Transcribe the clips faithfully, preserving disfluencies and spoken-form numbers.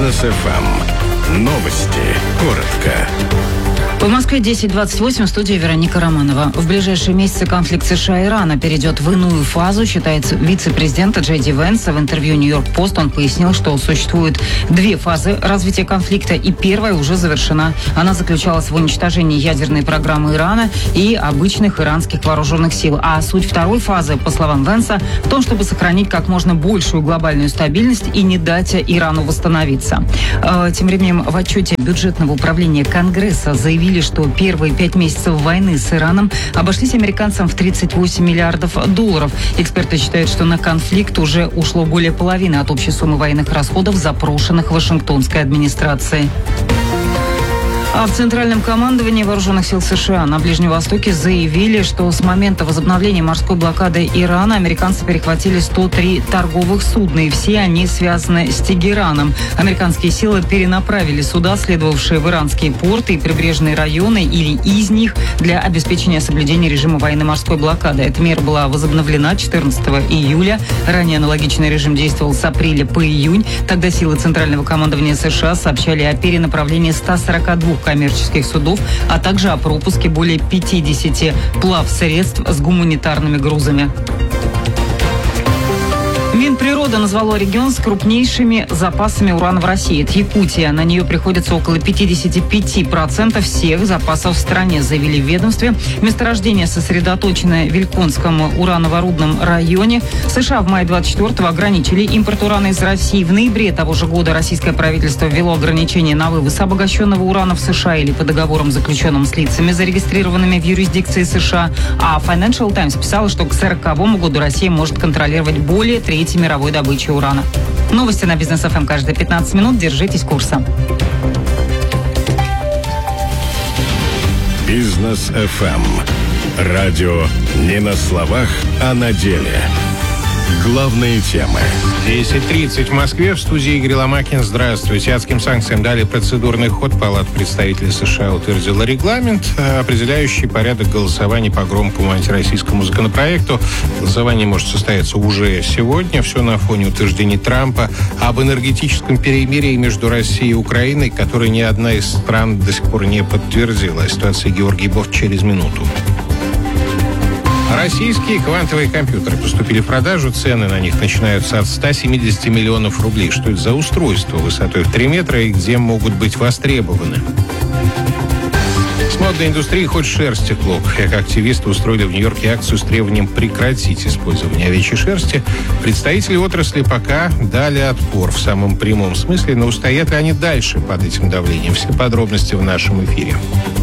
Бизнес эф эм. Новости. Коротко. В Москве десять двадцать восемь, в студии Вероника Романова. В ближайшие месяцы конфликт США и Ирана перейдет в иную фазу, считает вице-президент Джей Ди Венс. В интервью Нью-Йорк Пост он пояснил, что существует две фазы развития конфликта, и первая уже завершена. Она заключалась в уничтожении ядерной программы Ирана и обычных иранских вооруженных сил. А суть второй фазы, по словам Венса, в том, чтобы сохранить как можно большую глобальную стабильность и не дать Ирану восстановиться. Тем временем в отчете бюджетного управления Конгресса заявили, что первые пять месяцев войны с Ираном обошлись американцам в тридцать восемь миллиардов долларов. Эксперты считают, что на конфликт уже ушло более половины от общей суммы военных расходов, запрошенных Вашингтонской администрацией. А в Центральном командовании Вооруженных сил США на Ближнем Востоке заявили, что с момента возобновления морской блокады Ирана американцы перехватили сто три торговых судна, и все они связаны с Тегераном. Американские силы перенаправили суда, следовавшие в иранские порты и прибрежные районы, или из них, для обеспечения соблюдения режима военно-морской блокады. Эта мера была возобновлена четырнадцатого июля. Ранее аналогичный режим действовал с апреля по июнь. Тогда силы Центрального командования США сообщали о перенаправлении ста сорока двух коммерческих судов, а также о пропуске более пятидесяти плавсредств с гуманитарными грузами. Минприрода назвало регион с крупнейшими запасами урана в России. Это Якутия. На нее приходится около пятьдесят пять процентов всех запасов в стране, заявили в ведомстве. Месторождение сосредоточено в Вильконском ураново-рудном районе. США в мае двадцать четвёртого ограничили импорт урана из России. В ноябре того же года российское правительство ввело ограничения на вывоз обогащенного урана в США или по договорам, заключенным с лицами, зарегистрированными в юрисдикции США. А Financial Times писала, что к сороковому году Россия может контролировать более трети мировой добычи урана. Новости на Бизнес эф эм каждые пятнадцать минут. Держитесь курса. Бизнес эф эм. Радио не на словах, а на деле. Главные темы. десять тридцать в Москве. В студии Игорь Ломакин. Здравствуйте. Адским санкциям дали процедурный ход. Палата представителей США утвердила регламент, определяющий порядок голосования по громкому антироссийскому законопроекту. Голосование может состояться уже сегодня. Все на фоне утверждений Трампа об энергетическом перемирии между Россией и Украиной, который ни одна из стран до сих пор не подтвердила. Ситуация Георгий Бофт через минуту. Российские квантовые компьютеры поступили в продажу. Цены на них начинаются от ста семидесяти миллионов рублей. Что это за устройство высотой в три метра и где могут быть востребованы? С модной индустрией хоть шерсть стекло. Экоактивисты устроили в Нью-Йорке акцию с требованием прекратить использование овечьей шерсти. Представители отрасли пока дали отпор в самом прямом смысле, но устоят ли они дальше под этим давлением? Все подробности в нашем эфире.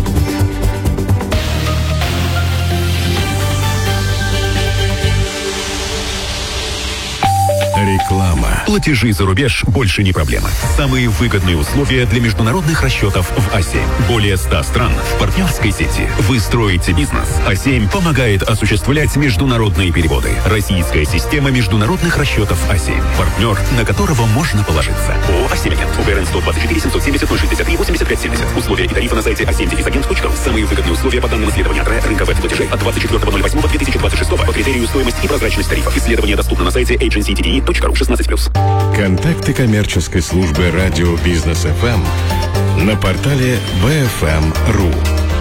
Реклама. Платежи за рубеж больше не проблема. Самые выгодные условия для международных расчетов в а семь. Более ста стран в партнерской сети. Вы строите бизнес. а семь помогает осуществлять международные переводы. Российская система международных расчетов а семь. Партнер, на которого можно положиться. ООО «а семь Агент». УГРН сто двадцать четыре семьсот семьдесят ноль шестьдесят три восемьдесят пять семьдесят. Условия и тарифы на сайте а семь агент точка ру. Самые выгодные условия по данным исследования от рынка веб-платежей от двадцать четвёртого ноль восьмого две тысячи двадцать шестого по критерию стоимость и прозрачность тарифов. Исследование доступно на сайте эйдженси ти ди и точка ру шестнадцать плюс. Контакты коммерческой службы радио Бизнес эф эм на портале би эф эм точка ру.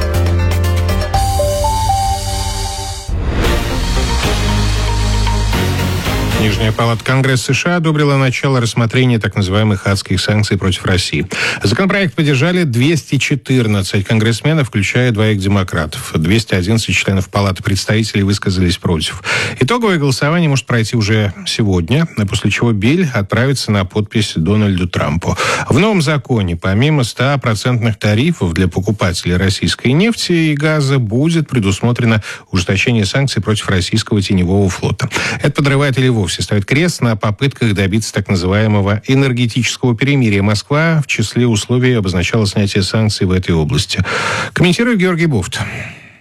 Нижняя палата Конгресса США одобрила начало рассмотрения так называемых адских санкций против России. Законопроект поддержали двести четырнадцать конгрессменов, включая двоих демократов. двести одиннадцать членов Палаты представителей высказались против. Итоговое голосование может пройти уже сегодня, после чего биль отправится на подпись Дональду Трампу. В новом законе, помимо ста процентных тарифов для покупателей российской нефти и газа, будет предусмотрено ужесточение санкций против российского теневого флота. Это подрывает или вовсе ставит крест на попытках добиться так называемого энергетического перемирия. Москва в числе условий обозначала снятие санкций в этой области. Комментирует Георгий Бофт.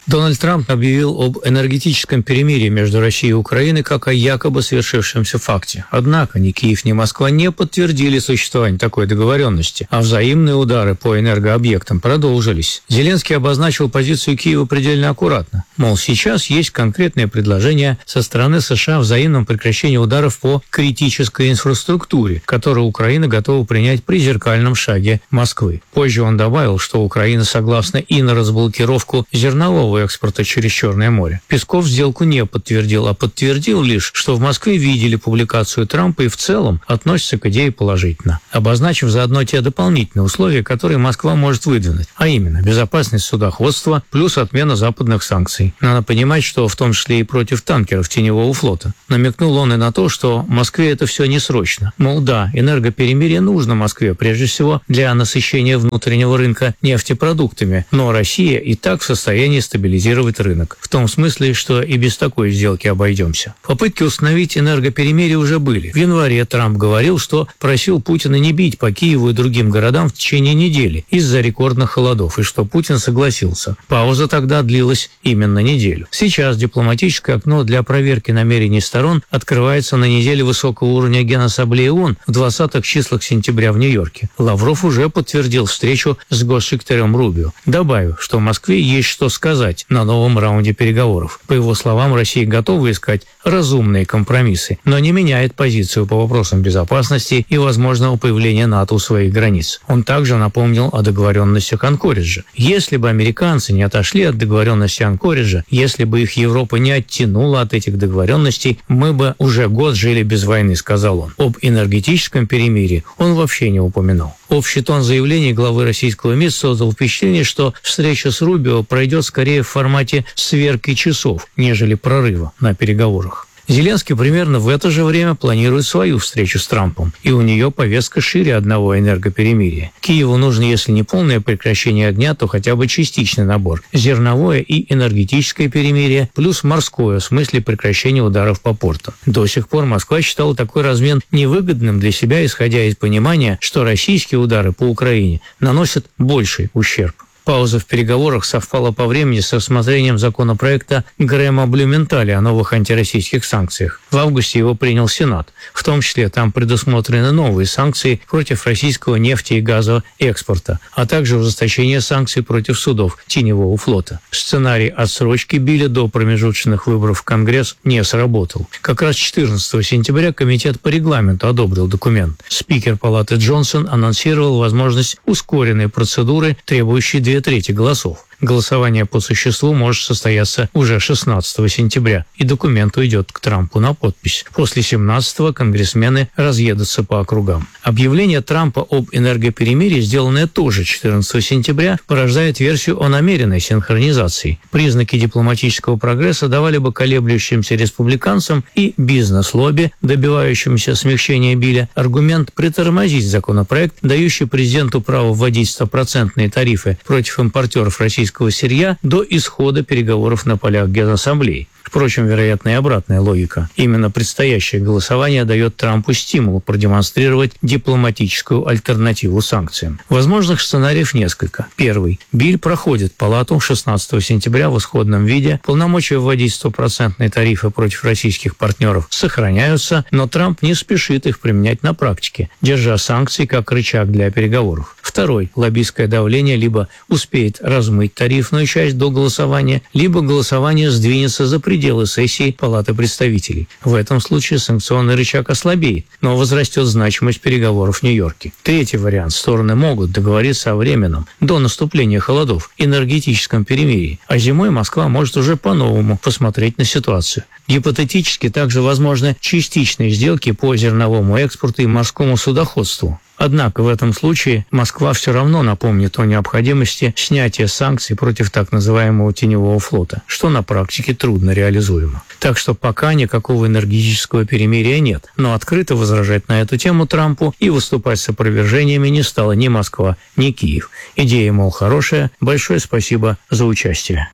Дональд Трамп объявил об энергетическом перемирии между Россией и Украиной как о якобы совершившемся факте. Однако ни Киев, ни Москва не подтвердили существование такой договоренности, а взаимные удары по энергообъектам продолжились. Зеленский обозначил позицию Киева предельно аккуратно. Мол, сейчас есть конкретное предложение со стороны США о взаимном прекращении ударов по критической инфраструктуре, которую Украина готова принять при зеркальном шаге Москвы. Позже он добавил, что Украина согласна и на разблокировку зернового экспорта через Черное море. Песков сделку не подтвердил, а подтвердил лишь, что в Москве видели публикацию Трампа и в целом относятся к идее положительно, обозначив заодно те дополнительные условия, которые Москва может выдвинуть, а именно безопасность судоходства плюс отмена западных санкций. Надо понимать, что в том числе и против танкеров теневого флота. Намекнул он и на то, что Москве это все не срочно. Мол, да, энергоперемирие нужно Москве, прежде всего для насыщения внутреннего рынка нефтепродуктами, но Россия и так в состоянии стабилизировать рынок. В том смысле, что и без такой сделки обойдемся. Попытки установить энергоперемирие уже были. В январе Трамп говорил, что просил Путина не бить по Киеву и другим городам в течение недели из-за рекордных холодов, и что Путин согласился. Пауза тогда длилась именно неделю. Сейчас дипломатическое окно для проверки намерений сторон открывается на неделе высокого уровня Генассамблеи ООН в двадцатых числах сентября в Нью-Йорке. Лавров уже подтвердил встречу с госсекретарем Рубио, добавив, что в Москве есть что сказать на новом раунде переговоров. По его словам, Россия готова искать разумные компромиссы, но не меняет позицию по вопросам безопасности и возможного появления НАТО у своих границ. Он также напомнил о договоренностях Анкориджа. Если бы американцы не отошли от договоренности Анкориджа, если бы их Европа не оттянула от этих договоренностей, мы бы уже год жили без войны, сказал он. Об энергетическом перемирии он вообще не упомянул. Общий тон заявлений главы российского МИД создал впечатление, что встреча с Рубио пройдет скорее в формате сверки часов, нежели прорыва на переговорах. Зеленский примерно в это же время планирует свою встречу с Трампом, и у нее повестка шире одного энергоперемирия. Киеву нужно, если не полное прекращение огня, то хотя бы частичный набор. Зерновое и энергетическое перемирие, плюс морское, в смысле прекращения ударов по портам. До сих пор Москва считала такой размен невыгодным для себя, исходя из понимания, что российские удары по Украине наносят больший ущерб. Пауза в переговорах совпала по времени с рассмотрением законопроекта Грэма Блюменталя о новых антироссийских санкциях. В августе его принял Сенат. В том числе там предусмотрены новые санкции против российского нефти и газового экспорта, а также ужесточение санкций против судов теневого флота. Сценарий отсрочки Билля до промежуточных выборов в Конгресс не сработал. Как раз четырнадцатого сентября Комитет по регламенту одобрил документ. Спикер Палаты Джонсон анонсировал возможность ускоренной процедуры, требующей две трети голосов. Голосование по существу может состояться уже шестнадцатого сентября, и документ уйдет к Трампу на подпись. После семнадцатого конгрессмены разъедутся по округам. Объявление Трампа об энергоперемирии, сделанное тоже четырнадцатого сентября, порождает версию о намеренной синхронизации. Признаки дипломатического прогресса давали бы колеблющимся республиканцам и бизнес-лобби, добивающимся смягчения Билля, аргумент притормозить законопроект, дающий президенту право вводить стопроцентные тарифы против импортеров российского сырья до исхода переговоров на полях Генассамблеи. Впрочем, вероятно, и обратная логика. Именно предстоящее голосование дает Трампу стимул продемонстрировать дипломатическую альтернативу санкциям. Возможных сценариев несколько. Первый. Биль проходит Палату шестнадцатого сентября в исходном виде. Полномочия вводить стопроцентные тарифы против российских партнеров сохраняются, но Трамп не спешит их применять на практике, держа санкции как рычаг для переговоров. Второй. Лоббистское давление либо успеет размыть тарифную часть до голосования, либо голосование сдвинется за пределы пределы сессии Палаты представителей. В этом случае санкционный рычаг ослабеет, но возрастет значимость переговоров в Нью-Йорке. Третий вариант. Стороны могут договориться о временном, до наступления холодов, энергетическом перемирии, а зимой Москва может уже по-новому посмотреть на ситуацию. Гипотетически также возможны частичные сделки по зерновому экспорту и морскому судоходству. Однако в этом случае Москва все равно напомнит о необходимости снятия санкций против так называемого теневого флота, что на практике трудно реализуемо. Так что пока никакого энергетического перемирия нет, но открыто возражать на эту тему Трампу и выступать с опровержениями не стала ни Москва, ни Киев. Идея, мол, хорошая. Большое спасибо за участие.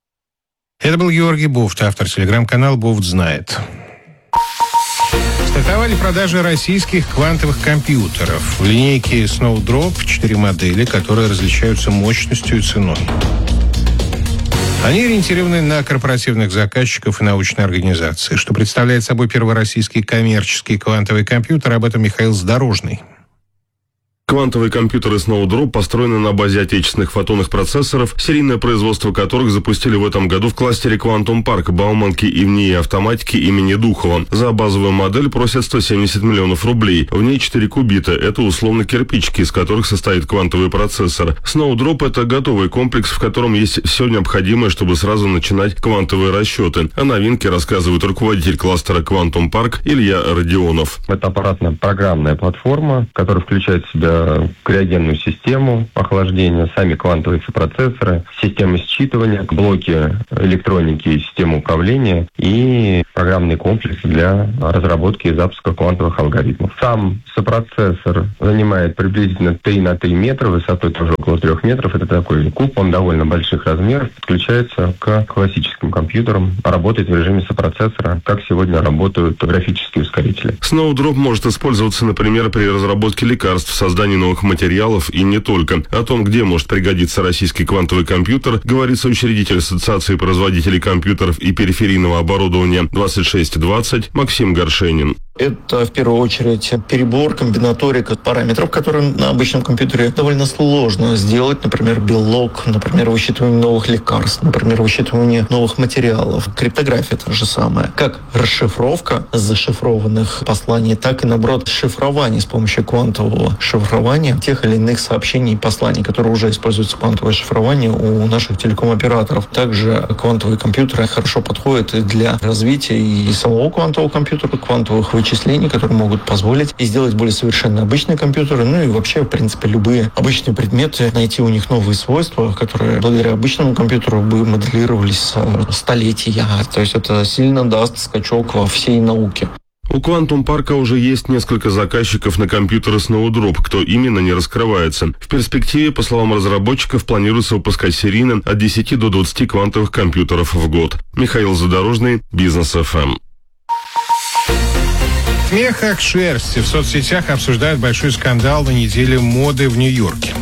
Это был Георгий Буфт, автор телеграм-канала «Буфт знает». Стартовали продажи российских квантовых компьютеров. В линейке Snowdrop четыре модели, которые различаются мощностью и ценой. Они ориентированы на корпоративных заказчиков и научные организации, что представляет собой первый российский коммерческий квантовый компьютер. Об этом Михаил Задорожный. Квантовые компьютеры Snowdrop построены на базе отечественных фотонных процессоров, серийное производство которых запустили в этом году в кластере Quantum Park Бауманки и в НИИ автоматики имени Духова. За базовую модель просят сто семьдесят миллионов рублей. В ней четыре кубита. Это условно кирпичики, из которых состоит квантовый процессор. Snowdrop – это готовый комплекс, в котором есть все необходимое, чтобы сразу начинать квантовые расчеты. О новинке рассказывает руководитель кластера Quantum Park Илья Родионов. Это аппаратно-программная платформа, которая включает в себя криогенную систему охлаждения, сами квантовые процессоры, системы считывания, блоки электроники, систему управления и программный комплекс для разработки и запуска квантовых алгоритмов. Сам сопроцессор занимает приблизительно три на три метра, высотой тоже около трех метров. Это такой куб, он довольно больших размеров, подключается к классическим компьютерам, работает в режиме сопроцессора, как сегодня работают графические ускорители. Snowdrop может использоваться, например, при разработке лекарств, создании новых материалов и не только. О том, где может пригодиться российский квантовый компьютер, говорит соучредитель Ассоциации производителей компьютеров и периферийного оборудования двадцать шесть двадцать Максим Горшенин. Это, в первую очередь, перебор, комбинаторика параметров, которые на обычном компьютере довольно сложно сделать. Например, белок, например, высчитывание новых лекарств, например, высчитывание новых материалов. Криптография та же самая. Как расшифровка зашифрованных посланий, так и, наоборот, шифрование с помощью квантового шифрования тех или иных сообщений и посланий, которые уже используются квантовое шифрование у наших телеком-операторов. Также квантовые компьютеры хорошо подходят и для развития и самого квантового компьютера, квантовых вычислений, которые могут позволить и сделать более совершенные обычные компьютеры, ну и вообще, в принципе, любые обычные предметы, найти у них новые свойства, которые благодаря обычному компьютеру бы моделировались столетия. То есть это сильно даст скачок во всей науке. У Quantum Park уже есть несколько заказчиков на компьютеры Snowdrop. Кто именно, не раскрывается. В перспективе, по словам разработчиков, планируется выпускать серийно от десяти до двадцати квантовых компьютеров в год. Михаил Задорожный, Бизнес эф эм. В мехах шерсти в соцсетях обсуждают большой скандал на неделе моды в Нью-Йорке.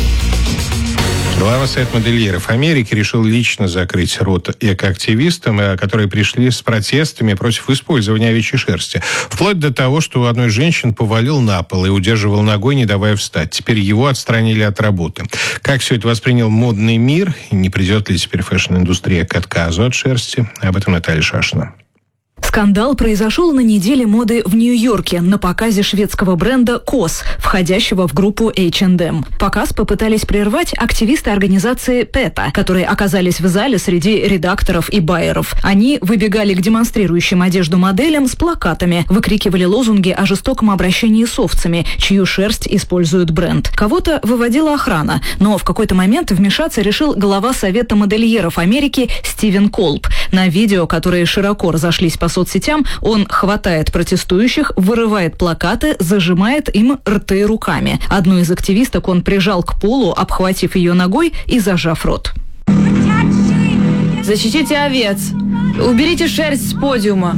Глава Совета модельеров Америки решил лично закрыть рот экоактивистам, которые пришли с протестами против использования овечьей шерсти. Вплоть до того, что у одной из женщин повалил на пол и удерживал ногой, не давая встать. Теперь его отстранили от работы. Как все это воспринял модный мир? И не придет ли теперь фэшн-индустрия к отказу от шерсти? Об этом Наталья Шашина. Скандал произошел на неделе моды в Нью-Йорке на показе шведского бренда кос, входящего в группу эйч энд эм. Показ попытались прервать активисты организации пэта, которые оказались в зале среди редакторов и байеров. Они выбегали к демонстрирующим одежду моделям с плакатами, выкрикивали лозунги о жестоком обращении с овцами, чью шерсть использует бренд. Кого-то выводила охрана, но в какой-то момент вмешаться решил глава Совета модельеров Америки Стивен Колб. На видео, которые широко разошлись по соцсетям, он хватает протестующих, вырывает плакаты, зажимает им рты руками. Одну из активисток он прижал к полу, обхватив ее ногой и зажав рот. Защитите овец! Уберите шерсть с подиума!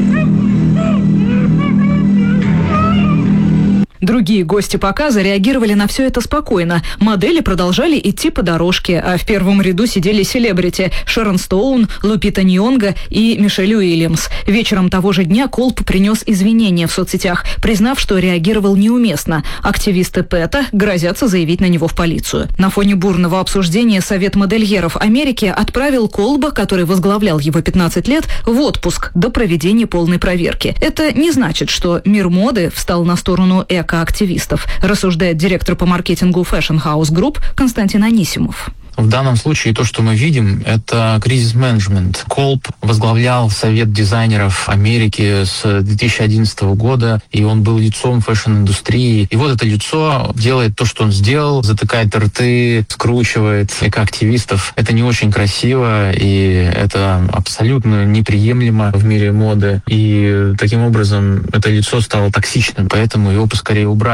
Другие гости показа реагировали на все это спокойно. Модели продолжали идти по дорожке, а в первом ряду сидели селебрити Шерон Стоун, Лупита Ньонго и Мишель Уильямс. Вечером того же дня Колб принес извинения в соцсетях, признав, что реагировал неуместно. Активисты пэта грозятся заявить на него в полицию. На фоне бурного обсуждения Совет модельеров Америки отправил Колба, который возглавлял его пятнадцать лет, в отпуск до проведения полной проверки. Это не значит, что мир моды встал на сторону эко активистов, рассуждает директор по маркетингу Fashion House Group Константин Анисимов. В данном случае то, что мы видим, это кризис-менеджмент. Колб возглавлял Совет дизайнеров Америки с две тысячи одиннадцатого года, и он был лицом фэшн-индустрии. И вот это лицо делает то, что он сделал, затыкает рты, скручивает экоактивистов. Это не очень красиво, и это абсолютно неприемлемо в мире моды. И таким образом это лицо стало токсичным, поэтому его поскорее убрали.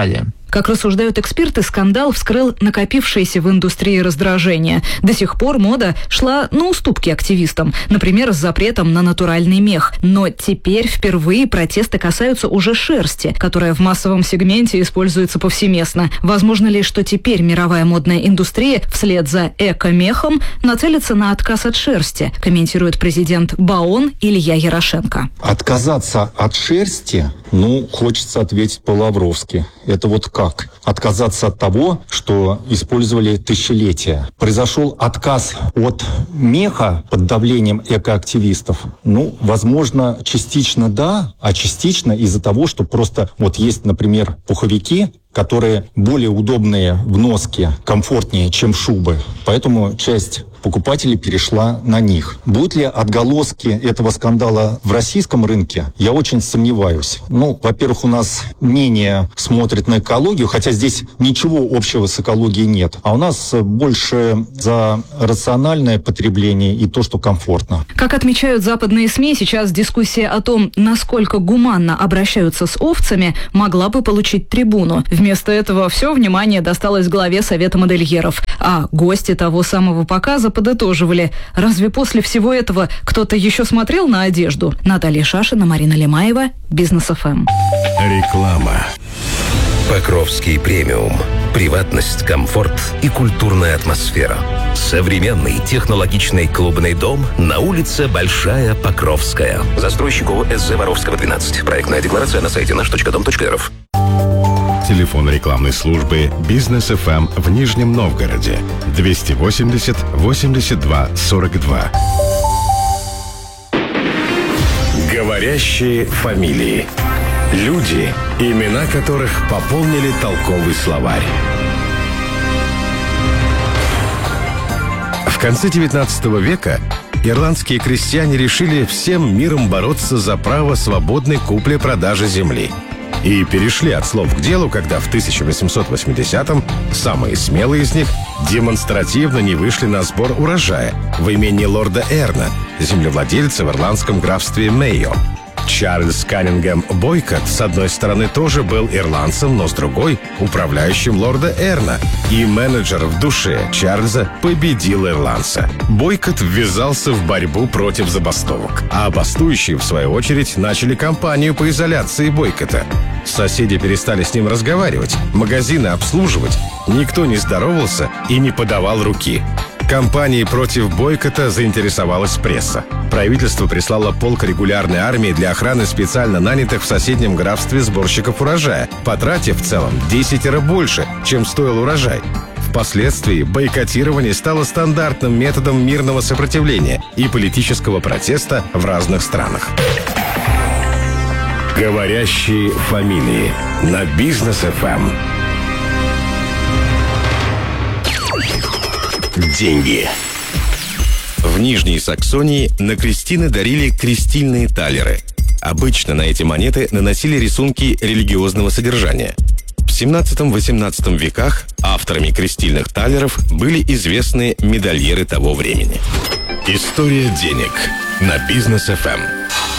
Как рассуждают эксперты, скандал вскрыл накопившееся в индустрии раздражение. До сих пор мода шла на уступки активистам, например, с запретом на натуральный мех. Но теперь впервые протесты касаются уже шерсти, которая в массовом сегменте используется повсеместно. Возможно ли, что теперь мировая модная индустрия вслед за эко-мехом нацелится на отказ от шерсти, комментирует президент БАОН Илья Ярошенко. Отказаться от шерсти, ну, хочется ответить по-лавровски. Это вот как? Отказаться от того, что использовали тысячелетия. Произошел отказ от меха под давлением экоактивистов. Ну, возможно, частично да, а частично из-за того, что просто вот есть, например, пуховики, которые более удобные в носке, комфортнее, чем шубы. Поэтому часть покупателей перешла на них. Будут ли отголоски этого скандала в российском рынке? Я очень сомневаюсь. Ну, во-первых, у нас менее смотрят на экологию, хотя здесь ничего общего с экологией нет. А у нас больше за рациональное потребление и то, что комфортно. Как отмечают западные СМИ, сейчас дискуссия о том, насколько гуманно обращаются с овцами, могла бы получить трибуну. Вместо этого все внимание досталось главе Совета модельеров. А гости того самого показа подытоживали. Разве после всего этого кто-то еще смотрел на одежду? Наталья Шашина, Марина Лемаева, Бизнес эф эм. Реклама. Покровский премиум. Приватность, комфорт и культурная атмосфера. Современный технологичный клубный дом на улице Большая Покровская. Застройщик ООО СЗ Воровского, двенадцать. Проектная декларация на сайте наш точка дом точка рф. Телефон рекламной службы «Бизнес эф эм» в Нижнем Новгороде. двести восемьдесят восемьдесят два сорок два. Говорящие фамилии. Люди, имена которых пополнили толковый словарь. В конце девятнадцатого века ирландские крестьяне решили всем миром бороться за право свободной купли-продажи земли. И перешли от слов к делу, когда в тысяча восемьсот восьмидесятом самые смелые из них демонстративно не вышли на сбор урожая в имении лорда Эрна, землевладельца в ирландском графстве Мейо. Чарльз Каннингем Бойкот, с одной стороны, тоже был ирландцем, но с другой — управляющим лорда Эрна. И менеджер в душе Чарльза победил ирландца. Бойкот ввязался в борьбу против забастовок. А бастующие, в свою очередь, начали кампанию по изоляции Бойкота. Соседи перестали с ним разговаривать, магазины обслуживать. Никто не здоровался и не подавал руки. Кампанией против бойкота заинтересовалась пресса. Правительство прислало полк регулярной армии для охраны специально нанятых в соседнем графстве сборщиков урожая, потратив в целом в десятеро больше, чем стоил урожай. Впоследствии бойкотирование стало стандартным методом мирного сопротивления и политического протеста в разных странах. Говорящие фамилии на Бизнес эф эм. Деньги. В Нижней Саксонии на крестины дарили крестильные талеры. Обычно на эти монеты наносили рисунки религиозного содержания. В семнадцатом-восемнадцатом веках авторами крестильных талеров были известные медальеры того времени. История денег на Бизнес эф эм.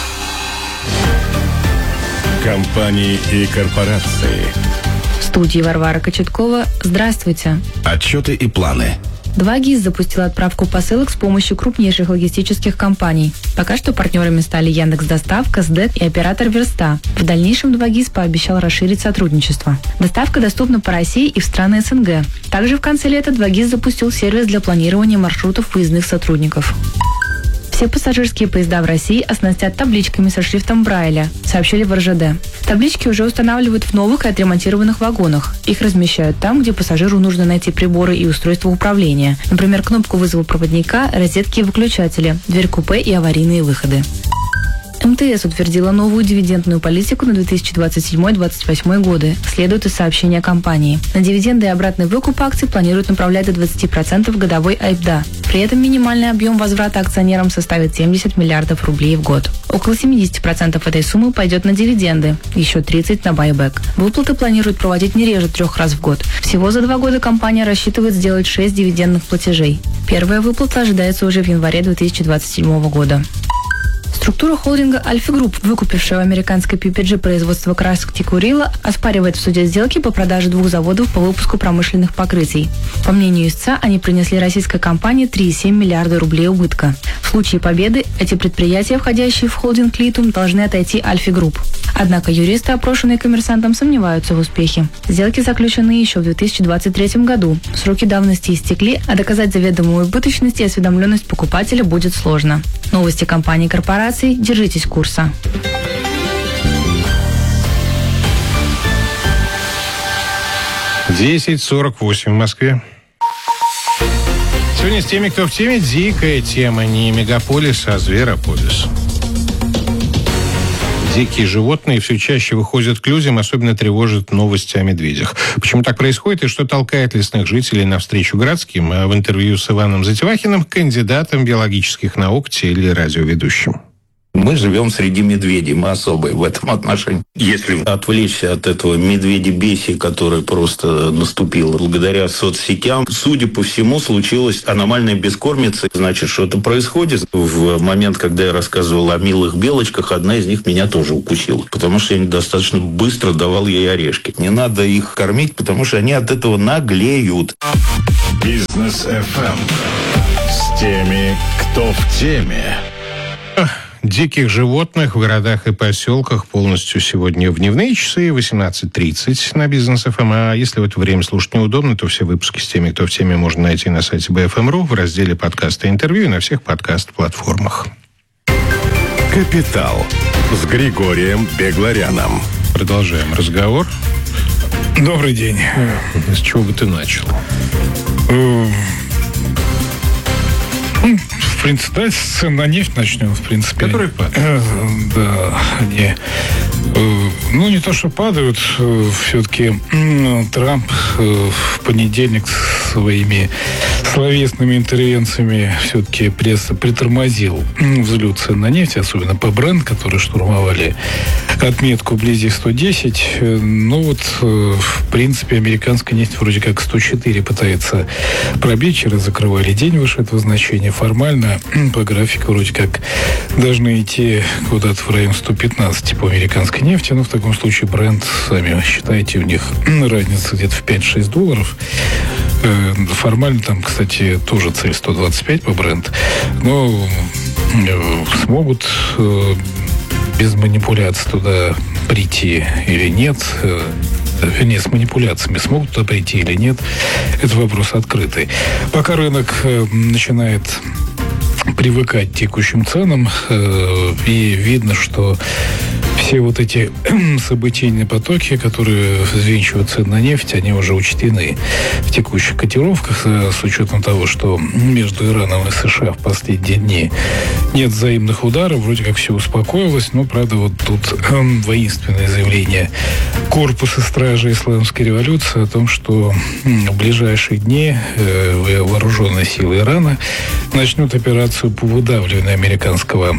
Компании и корпорации. В студии Варвара Кочеткова. Здравствуйте. Отчеты и планы. два гис запустила отправку посылок с помощью крупнейших логистических компаний. Пока что партнерами стали Яндекс.Доставка, СДЭК и оператор Верста. В дальнейшем два гис пообещал расширить сотрудничество. Доставка доступна по России и в страны СНГ. Также в конце лета два гис запустил сервис для планирования маршрутов выездных сотрудников. Все пассажирские поезда в России оснастят табличками со шрифтом Брайля, сообщили в эр жэ дэ. Таблички уже устанавливают в новых и отремонтированных вагонах. Их размещают там, где пассажиру нужно найти приборы и устройства управления. Например, кнопку вызова проводника, розетки и выключатели, дверь купе и аварийные выходы. эм тэ эс утвердила новую дивидендную политику на две тысячи двадцать седьмой — две тысячи двадцать восьмой годы, следует из сообщения компании. На дивиденды и обратный выкуп акций планируют направлять до двадцати процентов годовой айпда. При этом минимальный объем возврата акционерам составит семьдесят миллиардов рублей в год. Около семьдесят процентов этой суммы пойдет на дивиденды, еще тридцать процентов на байбек. Выплаты планируют проводить не реже трех раз в год. Всего за два года компания рассчитывает сделать шесть дивидендных платежей. Первая выплата ожидается уже в январе две тысячи двадцать седьмого года. Структура холдинга Альфа Групп, выкупившая у американской пи пи джи производство красок Тикурила, оспаривает в суде сделки по продаже двух заводов по выпуску промышленных покрытий. По мнению истца, они принесли российской компании три целых семь десятых миллиарда рублей убытка. В случае победы эти предприятия, входящие в холдинг Литум, должны отойти Альфе Групп. Однако юристы, опрошенные «Коммерсантом», сомневаются в успехе. Сделки заключены еще в две тысячи двадцать третьем году. Сроки давности истекли, а доказать заведомую убыточность и осведомленность покупателя будет сложно. Новости компаний и корпораций. Держитесь курса. десять сорок восемь в Москве. Сегодня с теми, кто в теме, дикая тема. Не мегаполис, а зверополис. Дикие животные все чаще выходят к людям, особенно тревожат новости о медведях. Почему так происходит и что толкает лесных жителей навстречу городским? В интервью с Иваном Затевахиным, кандидатом биологических наук, телерадиоведущим. Мы живем среди медведей, мы особые в этом отношении. Если отвлечься от этого медведебесия, которое просто наступило благодаря соцсетям, судя по всему, случилась аномальная бескормица. Значит, что-то происходит. В момент, когда я рассказывал о милых белочках, одна из них меня тоже укусила, потому что я достаточно быстро давал ей орешки. Не надо их кормить, потому что они от этого наглеют. Бизнес эф эм с теми, кто в теме. Диких животных в городах и поселках полностью сегодня в дневные часы, восемнадцать тридцать на Бизнес эф эм. А если в это время слушать неудобно, то все выпуски с теми, кто в теме, можно найти на сайте бэ эф эм точка ру в разделе «Подкасты и интервью» и на всех подкаст-платформах. Капитал с Григорием Бегларяном. Продолжаем разговор. Добрый день. С чего бы ты начал? В принципе, давайте с цен на нефть начнем, в принципе. Которые падают. Да, они, ну, не то, что падают, все-таки Трамп в понедельник своими словесными интервенциями все-таки пресса притормозил взлет цен на нефть, особенно по Brent, которые штурмовали отметку вблизи сто десять. Ну вот, в принципе, американская нефть вроде как сто четыре пытается пробить. Вчера закрывали день выше этого значения. Формально по графику вроде как должны идти куда-то в район сто пятнадцать по американской нефти. Но в таком случае Brent, сами считайте, у них разница где-то в пять-шесть долларов. Формально там, кстати, тоже цель сто двадцать пять по Brent. Но смогут без манипуляций туда прийти или нет, вернее, с манипуляциями смогут туда прийти или нет, это вопрос открытый. Пока рынок начинает привыкать к текущим ценам, и видно, что все вот эти событийные потоки, которые взвинчивают цены на нефть, они уже учтены в текущих котировках, с учетом того, что между Ираном и США в последние дни нет взаимных ударов, вроде как все успокоилось, но, правда, вот тут воинственное заявление корпуса стражи исламской революции о том, что в ближайшие дни вооруженные силы Ирана начнут операцию по выдавливанию американского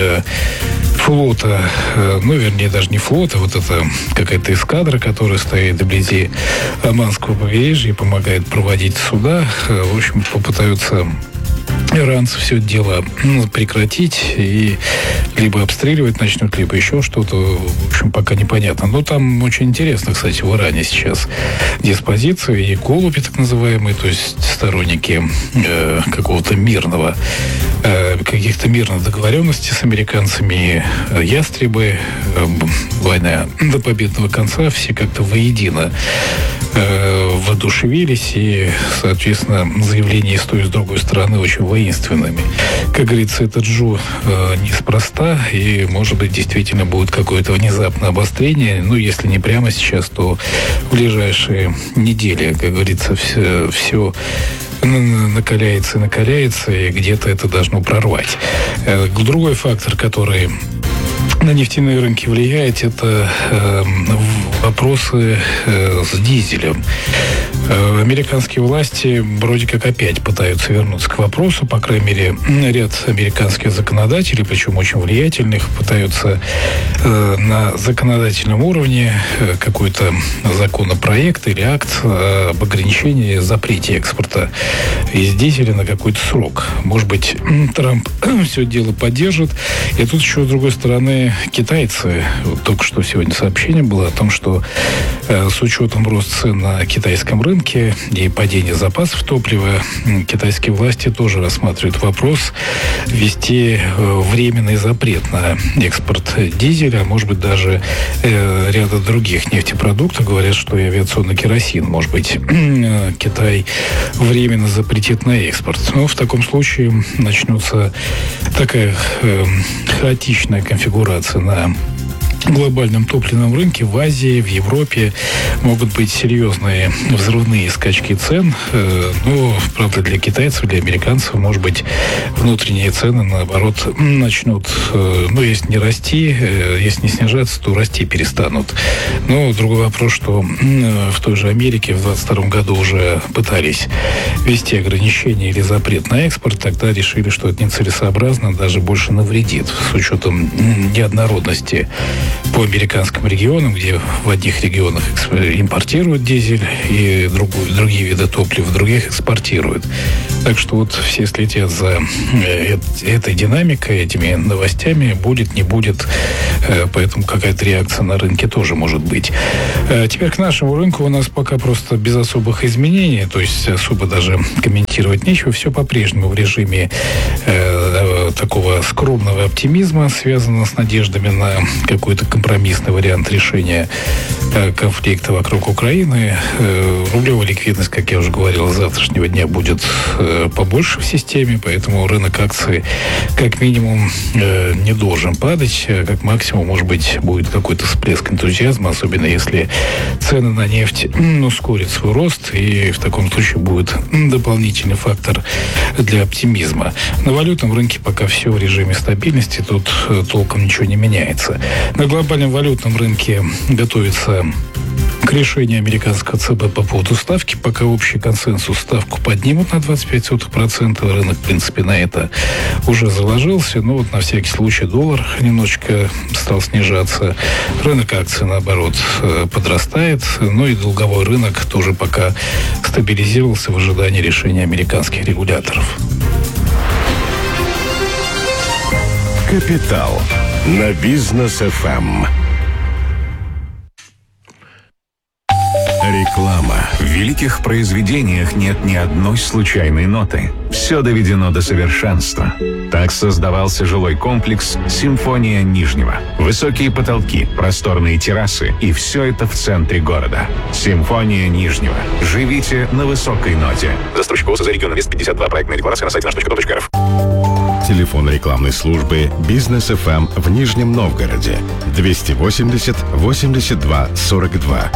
флота, ну, вернее, даже не флота, вот это какая-то эскадра, которая стоит вблизи Оманского побережья и помогает проводить суда. В общем, попытаются иранцы все это дело прекратить и либо обстреливать начнут, либо еще что-то. В общем, пока непонятно. Но там очень интересно, кстати, в Иране сейчас диспозиция и голуби так называемые, то есть сторонники э, какого-то мирного, э, каких-то мирных договоренностей с американцами, э, ястребы, э, война до победного конца, все как-то воедино э, воодушевились, и, соответственно, заявления с той и с другой стороны очень воинственными. Как говорится, этот Джо э, неспроста, и, может быть, действительно будет какое-то внезапное обострение. Ну, если не прямо сейчас, то в ближайшие недели, как говорится, все, все накаляется и накаляется, и где-то это должно прорвать. Другой фактор, который на нефтяные рынки влияет, это э, вопросы э, с дизелем. Э, американские власти вроде как опять пытаются вернуться к вопросу, по крайней мере, ряд американских законодателей, причем очень влиятельных, пытаются э, на законодательном уровне э, какой-то законопроект или акт э, об ограничении, запрете экспорта из дизеля на какой-то срок. Может быть, Трамп все дело поддержит. И тут еще, с другой стороны, китайцы. Вот только что сегодня сообщение было о том, что э, с учетом роста цен на китайском рынке и падения запасов топлива, китайские власти тоже рассматривают вопрос ввести э, временный запрет на экспорт дизеля, а может быть даже э, ряда других нефтепродуктов. Говорят, что и авиационный керосин, может быть, э, Китай временно запретит на экспорт. Но в таком случае начнется такая э, хаотичная конфигурация на глобальном топливном рынке. В Азии, в Европе могут быть серьезные взрывные скачки цен. Но, правда, для китайцев, для американцев, может быть, внутренние цены, наоборот, начнут, ну, если не расти, если не снижаться, то расти перестанут. Но другой вопрос, что в той же Америке в двадцать втором году уже пытались ввести ограничения или запрет на экспорт, тогда решили, что это нецелесообразно, даже больше навредит, с учетом неоднородности по американским регионам, где в одних регионах импортируют дизель и другую, другие виды топлива, в других экспортируют. Так что вот все следят за этой динамикой, этими новостями. Будет, не будет. Поэтому какая-то реакция на рынке тоже может быть. Теперь к нашему рынку у нас пока просто без особых изменений. То есть особо даже комментировать нечего. Все по-прежнему в режиме э, такого скромного оптимизма, связанного с надеждами на какой-то компромиссный вариант решения э, конфликта вокруг Украины. Э, рублевая ликвидность, как я уже говорил, с завтрашнего дня будет э, побольше в системе, поэтому рынок акций как минимум э, не должен падать, а как максимум, может быть, будет какой-то всплеск энтузиазма, особенно если цены на нефть ну, ускорят свой рост, и в таком случае будет дополнительный фактор для оптимизма. На валютном рынке пока все в режиме стабильности, тут э, толком ничего не меняется. На глобальном валютном рынке готовится к решению американского ЦБ по поводу ставки. Пока общий консенсус, ставку поднимут на двадцать пять процентов. Рынок, в принципе, на это уже заложился. Но вот на всякий случай доллар немножечко стал снижаться. Рынок акций, наоборот, подрастает. Ну и долговой рынок тоже пока стабилизировался в ожидании решения американских регуляторов. Капитал на Бизнес эф эм. Реклама. В великих произведениях нет ни одной случайной ноты. Все доведено до совершенства. Так создавался жилой комплекс «Симфония Нижнего». Высокие потолки, просторные террасы, и все это в центре города. «Симфония Нижнего». Живите на высокой ноте. Застройщик ОС за регион Инвест пятьдесят два. Проектная декларация на сайте наш точка ком точка эр эф. Телефон рекламной службы «Бизнес эф эм» в Нижнем Новгороде. двести восемьдесят восемьдесят два сорок два.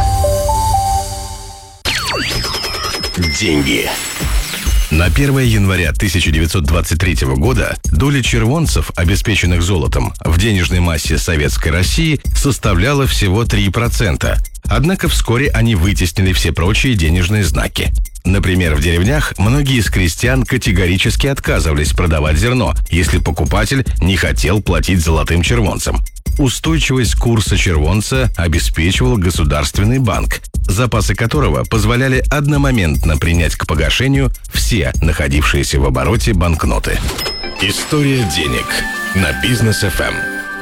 Деньги. На первое января тысяча девятьсот двадцать третьего года доля червонцев, обеспеченных золотом, в денежной массе Советской России составляла всего три процента. Однако вскоре они вытеснили все прочие денежные знаки. Например, в деревнях многие из крестьян категорически отказывались продавать зерно, если покупатель не хотел платить золотым червонцам. Устойчивость курса червонца обеспечивал Государственный банк, запасы которого позволяли одномоментно принять к погашению все находившиеся в обороте банкноты. История денег на Бизнес эф эм.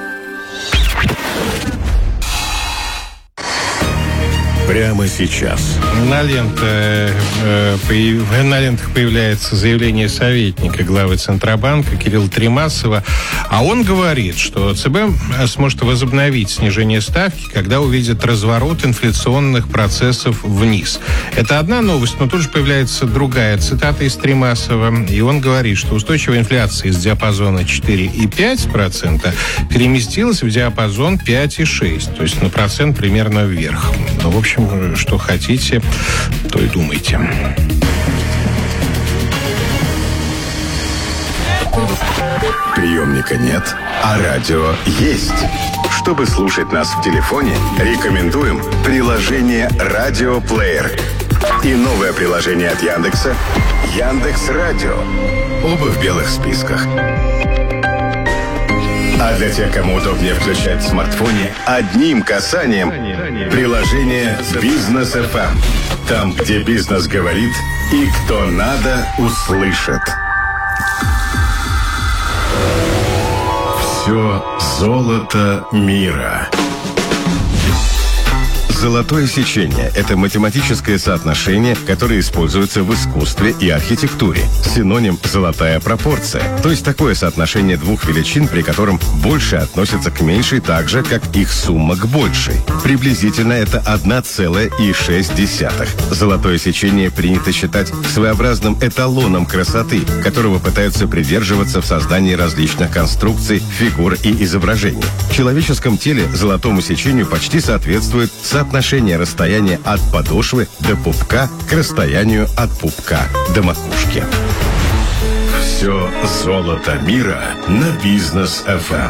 Прямо сейчас. На, ленте, э, появ... на лентах появляется заявление советника главы Центробанка Кирилла Тремасова, а он говорит, что ЦБ сможет возобновить снижение ставки, когда увидит разворот инфляционных процессов вниз. Это одна новость, но тут же появляется другая цитата из Тремасова, и он говорит, что устойчивая инфляция из диапазона четыре и пять процента переместилась в диапазон пять и шесть процента, то есть на процент примерно вверх. Ну, в общем, что хотите, то и думайте. Приемника нет, а радио есть. Чтобы слушать нас в телефоне, рекомендуем приложение «Радиоплеер» и новое приложение от Яндекса «Яндекс.Радио». Оба в белых списках. А для тех, кому удобнее включать в смартфоне, одним касанием приложение «Бизнес эф эм». Там, где бизнес говорит и кто надо, услышит. Все золото мира. Золотое сечение – это математическое соотношение, которое используется в искусстве и архитектуре. Синоним – золотая пропорция, то есть такое соотношение двух величин, при котором большее относится к меньшей так же, как их сумма к большей. Приблизительно это одна целая шесть десятых. Золотое сечение принято считать своеобразным эталоном красоты, которого пытаются придерживаться в создании различных конструкций, фигур и изображений. В человеческом теле золотому сечению почти соответствует соотношение Отношение расстояния от подошвы до пупка к расстоянию от пупка до макушки. Все золото мира на Бизнес эф эм.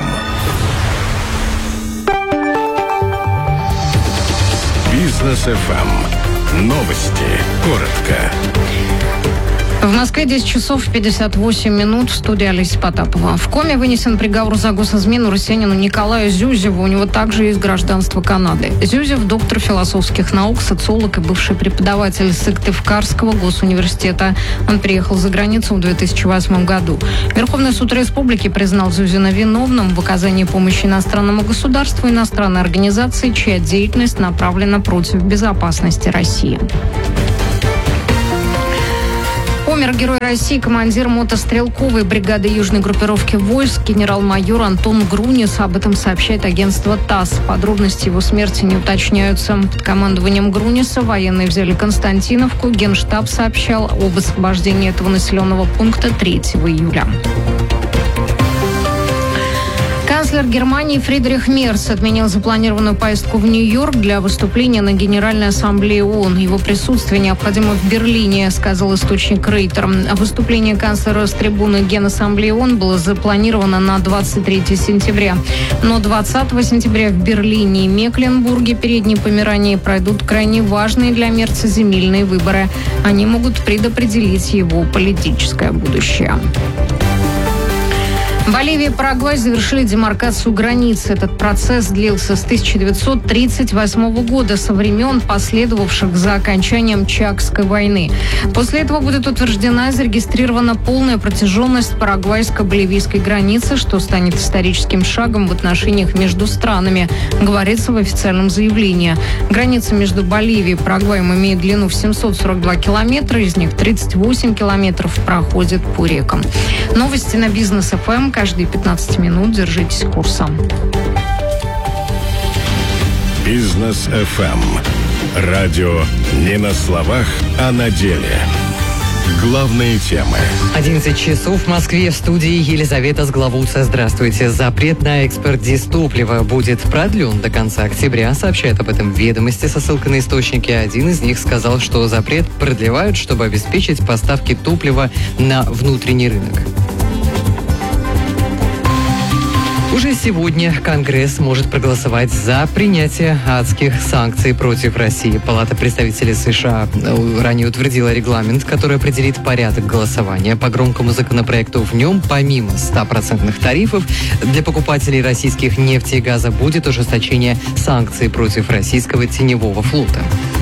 Бизнес эф эм. Новости. Коротко. В Москве десять часов пятьдесят восемь минут. В студии Олеся Потапова. В Коме вынесен приговор за госизмену россиянину Николаю Зюзеву. У него также есть гражданство Канады. Зюзев – доктор философских наук, социолог и бывший преподаватель Сыктывкарского госуниверситета. Он приехал за границу в две тысячи восьмом году. Верховный суд республики признал Зюзина виновным в оказании помощи иностранному государству и иностранной организации, чья деятельность направлена против безопасности России. Умер герой России, командир мотострелковой бригады южной группировки войск, генерал-майор Антон Грунис. Об этом сообщает агентство ТАСС. Подробности его смерти не уточняются. Под командованием Груниса военные взяли Константиновку. Генштаб сообщал об освобождении этого населенного пункта третьего июля. Канцлер Германии Фридрих Мерц отменил запланированную поездку в Нью-Йорк для выступления на Генеральной Ассамблее ООН. Его присутствие необходимо в Берлине, сказал источник Рейтер. Выступление канцлера с трибуны Генассамблеи ООН было запланировано на двадцать третьего сентября. Но двадцатого сентября в Берлине и Мекленбурге, Передней Померании, пройдут крайне важные для Мерца земельные выборы. Они могут предопределить его политическое будущее. Боливия и Парагвай завершили демаркацию границ. Этот процесс длился с тысяча девятьсот тридцать восьмого года, со времен, последовавших за окончанием Чакской войны. После этого будет утверждена и зарегистрирована полная протяженность парагвайско-боливийской границы, что станет историческим шагом в отношениях между странами, говорится в официальном заявлении. Граница между Боливией и Парагваем имеет длину в семьсот сорок два километра, из них тридцать восемь километров проходит по рекам. Новости на Бизнес эф эм. Каждые пятнадцать минут держитесь курса. Бизнес эф эм. Радио не на словах, а на деле. Главные темы. одиннадцать часов в Москве. В студии Елизавета Сглавуца. Здравствуйте. Запрет на экспорт дизтоплива будет продлен до конца октября. Сообщает об этом «Ведомости» со ссылкой на источники. Один из них сказал, что запрет продлевают, чтобы обеспечить поставки топлива на внутренний рынок. Уже сегодня Конгресс может проголосовать за принятие адских санкций против России. Палата представителей США ранее утвердила регламент, который определит порядок голосования по громкому законопроекту. В нем, помимо стопроцентных тарифов, для покупателей российских нефти и газа будет ужесточение санкций против российского теневого флота.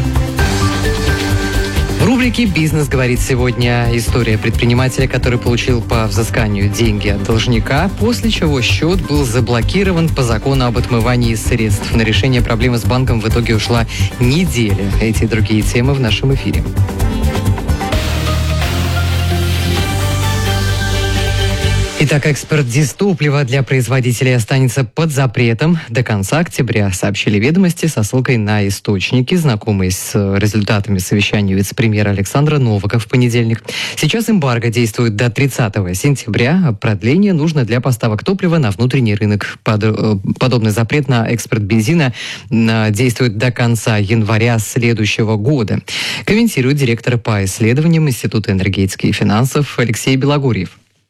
В рубрике «Бизнес» говорит сегодня история предпринимателя, который получил по взысканию деньги от должника, после чего счет был заблокирован по закону об отмывании средств. На решение проблемы с банком в итоге ушла неделя. Эти и другие темы в нашем эфире. Итак, экспорт дизтоплива для производителей останется под запретом до конца октября, сообщили «Ведомости» со ссылкой на источники, знакомые с результатами совещания вице-премьера Александра Новака в понедельник. Сейчас эмбарго действует до тридцатого сентября, а продление нужно для поставок топлива на внутренний рынок. Под, подобный запрет на экспорт бензина действует до конца января следующего года, комментирует директор по исследованиям Института энергетики и финансов Алексей Белогорьев.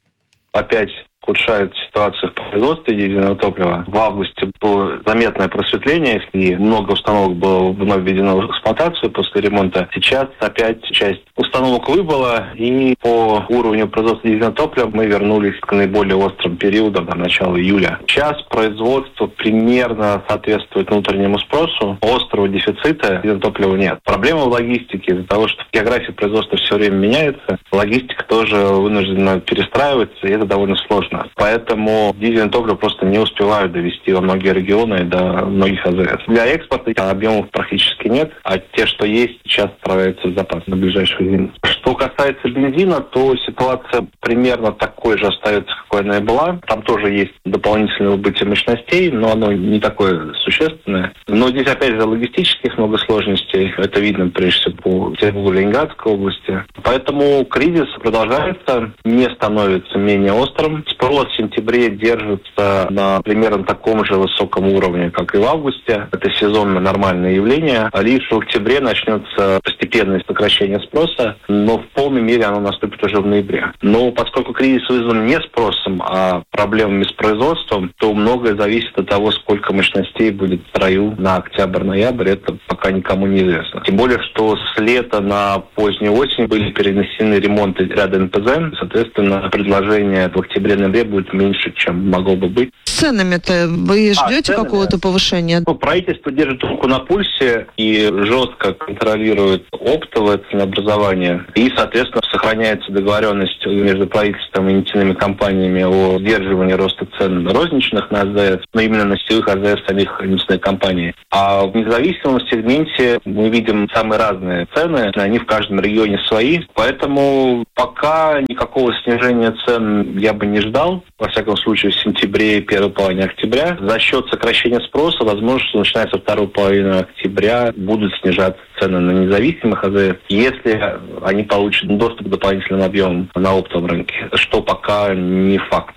опять ухудшает ситуацию в производстве дизельного топлива. В августе было заметное просветление, и много установок было вновь введено в эксплуатацию после ремонта. Сейчас опять часть установок выбыла, и по уровню производства дизельного топлива мы вернулись к наиболее острым периодам до начала июля. Сейчас производство примерно соответствует внутреннему спросу. Острого дефицита дизельного топлива нет. Проблема в логистике. Из-за того, что география производства все время меняется, логистика тоже вынуждена перестраиваться, и это довольно сложно. Поэтому дизельное топливо просто не успевают довести во многие регионы и до многих АЗС. Для экспорта объемов практически нет, а те, что есть, сейчас справляются в запас на ближайшую зиму. Что касается бензина, то ситуация примерно такой же остается, какой она и была. Там тоже есть дополнительное убытие мощностей, но оно не такое существенное. Но здесь, опять же, логистических много сложностей. Это видно, прежде всего, по Петербургу, Ленинградской области. Поэтому кризис продолжается, не становится менее острым. Спрос в сентябре держится на примерно таком же высоком уровне, как и в августе. Это сезонно нормальное явление. А лишь в октябре начнется постепенное сокращение спроса, но в полной мере оно наступит уже в ноябре. Но поскольку кризис вызван не спросом, а проблемами с производством, то многое зависит от того, сколько мощностей будет в строю на октябрь-ноябрь. Это пока никому не известно. Тем более, что с лета на позднюю осень были перенесены ремонты ряда эн пэ зэ. Соответственно, предложение в октябре-ноябре будет меньше, чем могло бы быть. С ценами-то вы ждете а, какого-то повышения? Ну, правительство держит руку на пульсе и жестко контролирует оптовое ценообразование. И, соответственно, сохраняется договоренность между правительством и нефтяными компаниями о сдерживании роста цен розничных на АЗС, но именно на сетевых АЗС самих нефтяных компаний. А в независимом сегменте мы видим самые разные цены, они в каждом регионе свои. Поэтому пока никакого снижения цен я бы не ждал, во всяком случае, в сентябре и первой половине октября. За счет сокращения спроса, возможно, что начиная со второй половины октября будут снижаться цены на независимых АЗС, если они получат доступ к дополнительным объемам на оптовом рынке, что пока не факт.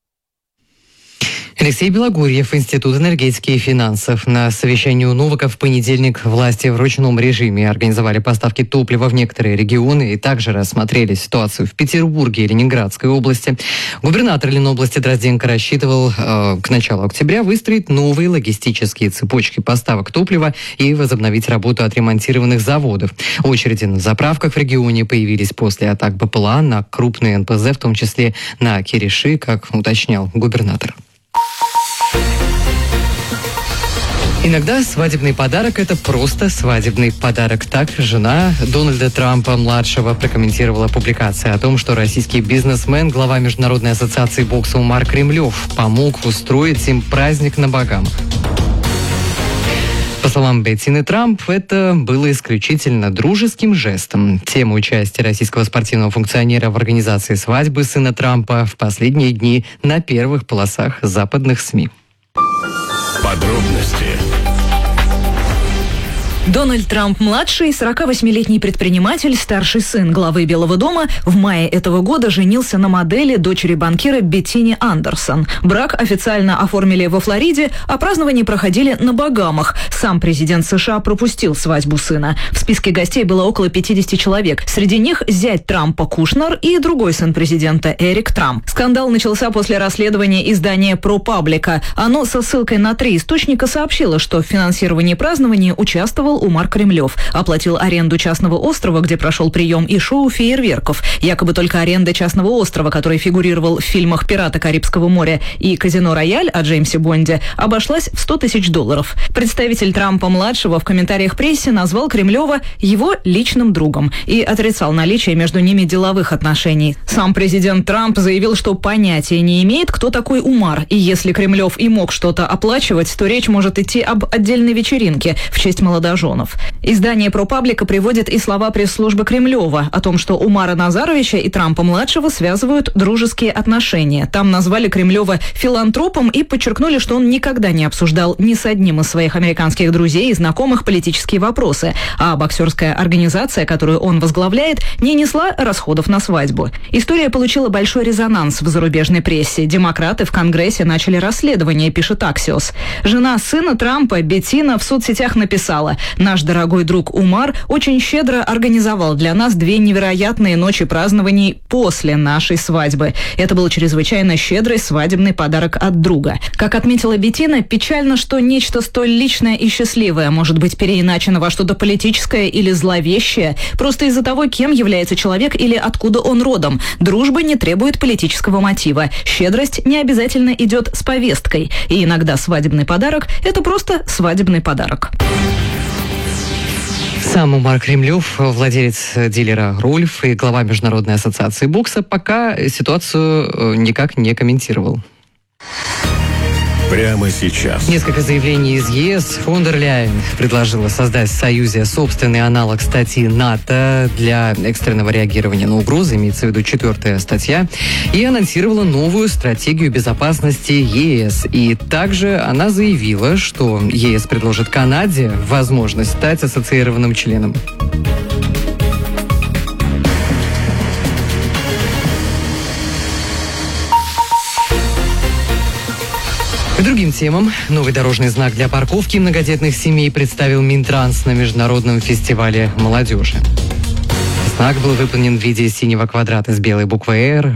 Алексей Белогорьев, Институт энергетики и финансов. На совещании у Новака в понедельник власти в ручном режиме организовали поставки топлива в некоторые регионы и также рассмотрели ситуацию в Петербурге и Ленинградской области. Губернатор Ленобласти Дрозденко рассчитывал э, к началу октября выстроить новые логистические цепочки поставок топлива и возобновить работу отремонтированных заводов. Очереди на заправках в регионе появились после атак БПЛА на крупные эн пэ зэ, в том числе на Кириши, как уточнял губернатор. Иногда свадебный подарок – это просто свадебный подарок. Так жена Дональда Трампа-младшего прокомментировала публикацию о том, что российский бизнесмен, глава Международной ассоциации бокса Умар Кремлев, помог устроить им праздник на Багамах. По словам Беттины Трамп, это было исключительно дружеским жестом. Тема участия российского спортивного функционера в организации свадьбы сына Трампа в последние дни на первых полосах западных СМИ. Подробности. Дональд Трамп-младший, сорокавосьмилетний предприниматель, старший сын главы Белого дома, в мае этого года женился на модели, дочери банкира Беттине Андерсон. Брак официально оформили во Флориде, а празднования проходили на Багамах. Сам президент США пропустил свадьбу сына. В списке гостей было около пятидесяти человек. Среди них зять Трампа Кушнер и другой сын президента Эрик Трамп. Скандал начался после расследования издания ProPublica. Оно со ссылкой на три источника сообщило, что в финансировании празднования участвовал Умар Кремлев, оплатил аренду частного острова, где прошел прием и шоу фейерверков. Якобы только аренда частного острова, который фигурировал в фильмах «Пираты Карибского моря» и «Казино Рояль» о Джеймсе Бонде, обошлась в сто тысяч долларов. Представитель Трампа-младшего в комментариях прессе назвал Кремлева его личным другом и отрицал наличие между ними деловых отношений. Сам президент Трамп заявил, что понятия не имеет, кто такой Умар, и если Кремлев и мог что-то оплачивать, то речь может идти об отдельной вечеринке в честь молодоженов. Издание ProPublica приводит и слова пресс-службы Кремлева о том, что Умара Назаровича и Трампа-младшего связывают дружеские отношения. Там назвали Кремлева филантропом и подчеркнули, что он никогда не обсуждал ни с одним из своих американских друзей и знакомых политические вопросы, а боксерская организация, которую он возглавляет, не несла расходов на свадьбу. История получила большой резонанс в зарубежной прессе. Демократы в Конгрессе начали расследование, пишет Axios. Жена сына Трампа, Беттина, в соцсетях написала: Наш дорогой друг Умар очень щедро организовал для нас две невероятные ночи празднований после нашей свадьбы. Это был чрезвычайно щедрый свадебный подарок от друга. Как отметила Беттина, печально, что нечто столь личное и счастливое может быть переиначено во что-то политическое или зловещее, просто из-за того, кем является человек или откуда он родом. Дружба не требует политического мотива. Щедрость не обязательно идет с повесткой. И иногда свадебный подарок – это просто свадебный подарок. Сам Умар Кремлев, владелец дилера «Рульф» и глава Международной ассоциации бокса, пока ситуацию никак не комментировал. Прямо сейчас. Несколько заявлений из ЕС. Фон дер Ляйен предложила создать в Союзе собственный аналог статьи НАТО для экстренного реагирования на угрозы, имеется в виду четвертая статья, и анонсировала новую стратегию безопасности ЕС. И также она заявила, что ЕС предложит Канаде возможность стать ассоциированным членом. К другим темам. Новый дорожный знак для парковки многодетных семей представил Минтранс на международном фестивале молодежи. Знак был выполнен в виде синего квадрата с белой буквой «Р»,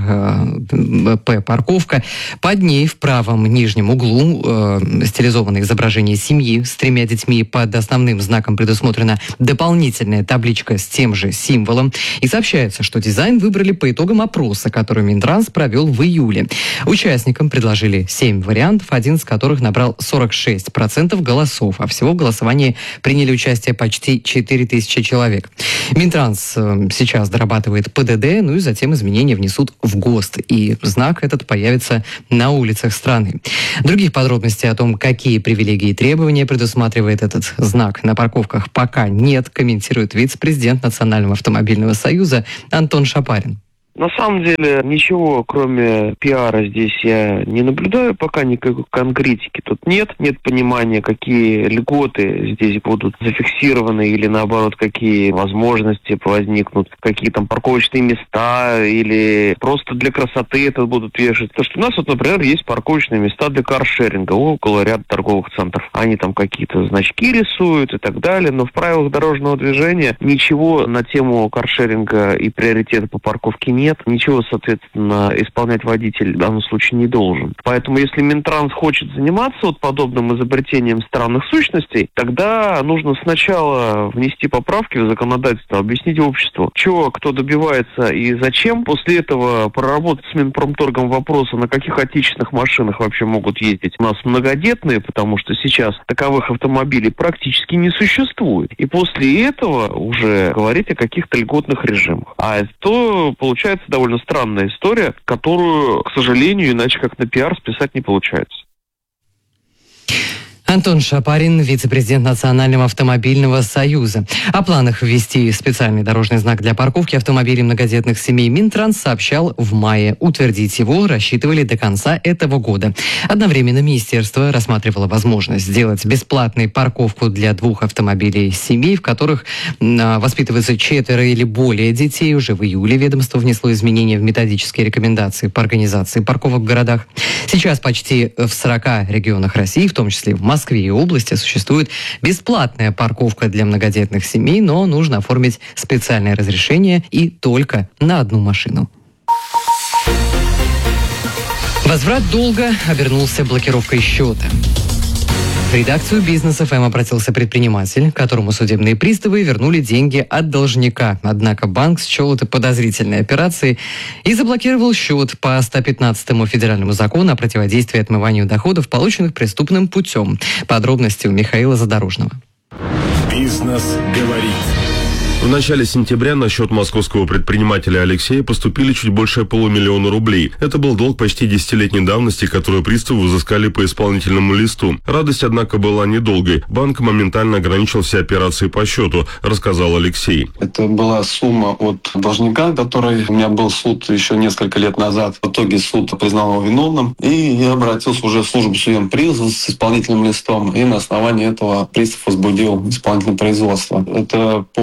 э, «П» – парковка. Под ней в правом нижнем углу э, стилизованное изображение семьи с тремя детьми. Под основным знаком предусмотрена дополнительная табличка с тем же символом. И сообщается, что дизайн выбрали по итогам опроса, который Минтранс провел в июле. Участникам предложили семь вариантов, один из которых набрал сорок шесть процентов голосов. А всего в голосовании приняли участие почти четыре тысячи человек. Минтранс э, сейчас дорабатывает ПДД, ну и затем изменения внесут в ГОСТ. И знак этот появится на улицах страны. Других подробностей о том, какие привилегии и требования предусматривает этот знак на парковках, пока нет, комментирует вице-президент Национального автомобильного союза Антон Шапарин. На самом деле ничего, кроме пиара, здесь я не наблюдаю, пока никакой конкретики тут нет. Нет понимания, какие льготы здесь будут зафиксированы или, наоборот, какие возможности возникнут, какие там парковочные места или просто для красоты это будут вешать. Потому что у нас вот, например, есть парковочные места для каршеринга около ряда торговых центров. Они там какие-то значки рисуют и так далее, но в правилах дорожного движения ничего на тему каршеринга и приоритета по парковке нет. Нет, ничего, соответственно, исполнять водитель в данном случае не должен. Поэтому, если Минтранс хочет заниматься вот подобным изобретением странных сущностей, тогда нужно сначала внести поправки в законодательство, объяснить обществу, чего, кто добивается и зачем. После этого проработать с Минпромторгом вопросы, на каких отечественных машинах вообще могут ездить у нас многодетные, потому что сейчас таковых автомобилей практически не существует. И после этого уже говорить о каких-то льготных режимах. А то получается довольно странная история, которую, к сожалению, иначе как на пиар списать не получается. Антон Шапарин, вице-президент Национального автомобильного союза. О планах ввести специальный дорожный знак для парковки автомобилей многодетных семей Минтранс сообщал в мае. Утвердить его рассчитывали до конца этого года. Одновременно министерство рассматривало возможность сделать бесплатной парковку для двух автомобилей семей, в которых воспитывается четверо или более детей. Уже в июле ведомство внесло изменения в методические рекомендации по организации парковок в городах. Сейчас почти в сорока регионах России, в том числе в Москве, В Москве и области существует бесплатная парковка для многодетных семей, но нужно оформить специальное разрешение и только на одну машину. Возврат долга обернулся блокировкой счета. В редакцию «Бизнес эф эм» обратился предприниматель, которому судебные приставы вернули деньги от должника. Однако банк счел это подозрительной операцией и заблокировал счет по сто пятнадцатому федеральному закону о противодействии отмыванию доходов, полученных преступным путем. Подробности у Михаила Задорожного. Бизнес говорит. В начале сентября на счет московского предпринимателя Алексея поступили чуть больше полумиллиона рублей. Это был долг почти десятилетней давности, который приставы взыскали по исполнительному листу. Радость, однако, была недолгой. Банк моментально ограничил все операции по счету, рассказал Алексей. Это была сумма от должника, который у меня был суд еще несколько лет назад. В итоге суд признал его виновным, и я обратился уже в службу судебного пристава с исполнительным листом, и на основании этого пристав возбудил исполнительное производство. Это по бизнесу.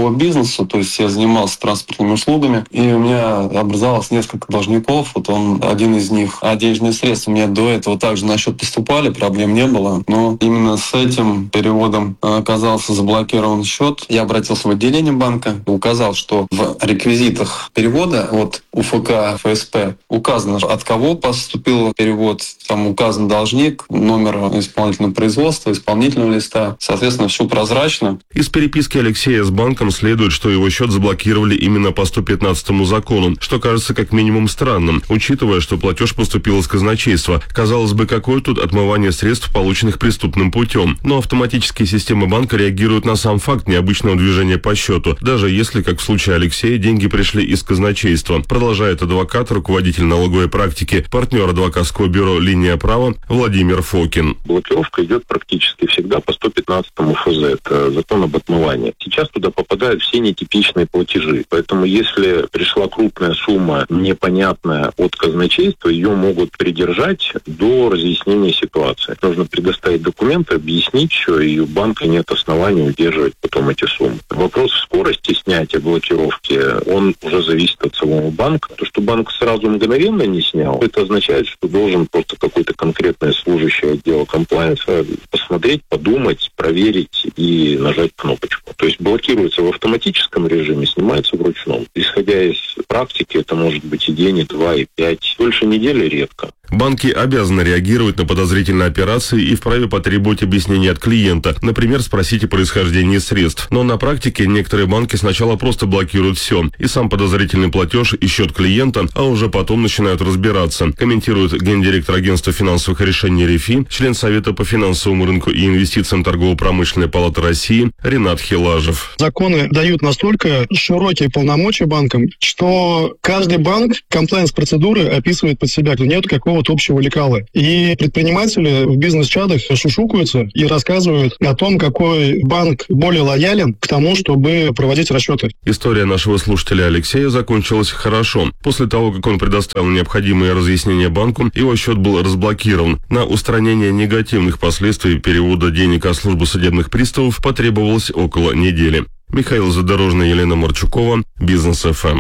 бизнесу, то есть я занимался транспортными услугами, и у меня образовалось несколько должников, вот он один из них. А денежные средства мне до этого также на счет поступали, проблем не было, но именно с этим переводом оказался заблокирован счет. Я обратился в отделение банка, указал, что в реквизитах перевода от УФК ФСП указано, от кого поступил перевод, там указан должник, номер исполнительного производства, исполнительного листа. Соответственно, все прозрачно. Из переписки Алексея с банком следует, что его счет заблокировали именно по сто пятнадцатому закону, что кажется как минимум странным, учитывая, что платеж поступил из казначейства. Казалось бы, какое тут отмывание средств, полученных преступным путем. Но автоматические системы банка реагируют на сам факт необычного движения по счету, даже если, как в случае Алексея, деньги пришли из казначейства. Продолжает адвокат, руководитель налоговой практики, партнер адвокатского бюро «Линия права» Владимир Фокин. Блокировка идет практически всегда по сто пятнадцатому эф зэ, это закон об отмывании. Сейчас туда попадают все нетипичные платежи, поэтому если пришла крупная сумма непонятная от казначейства, ее могут придержать до разъяснения ситуации. Нужно предоставить документы, объяснить все, и у банка нет оснований удерживать потом эти суммы. Вопрос скорости снятия блокировки, он уже зависит от самого банка. То, что банк сразу мгновенно не снял, это означает, что должен просто какой-то конкретный служащий отдела комплайенса посмотреть, подумать, проверить и нажать кнопочку. То есть блокируется в автоматическом режиме, снимается в ручном. Исходя из практики, это может быть и день, и два, и пять. Дольше недели редко. Банки обязаны реагировать на подозрительные операции и вправе потребовать объяснения от клиента, например, спросить о происхождении средств. Но на практике некоторые банки сначала просто блокируют все, и сам подозрительный платеж, и счет клиента, а уже потом начинают разбираться, комментирует гендиректор агентства финансовых решений РИФИ, член Совета по финансовому рынку и инвестициям Торгово-промышленной палаты России Ренат Хилажев. Законы дают настолько широкие полномочия банкам, что каждый банк комплайенс-процедуры описывает под себя. Нет какого общего лекала. И предприниматели в бизнес-чатах шушукаются и рассказывают о том, какой банк более лоялен к тому, чтобы проводить расчеты. История нашего слушателя Алексея закончилась хорошо. После того, как он предоставил необходимые разъяснения банку, его счет был разблокирован. На устранение негативных последствий перевода денег от службы судебных приставов потребовалось около недели. Михаил Задорожный, Елена Марчукова, Бизнес эф эм.